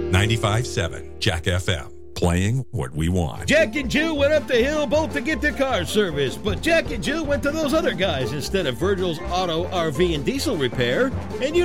95.7 Jack FM. Playing what we want. Jack and Jill went up the hill both to get their car serviced, but Jack and Jill went to those other guys instead of Virgil's Auto, RV, and Diesel Repair. And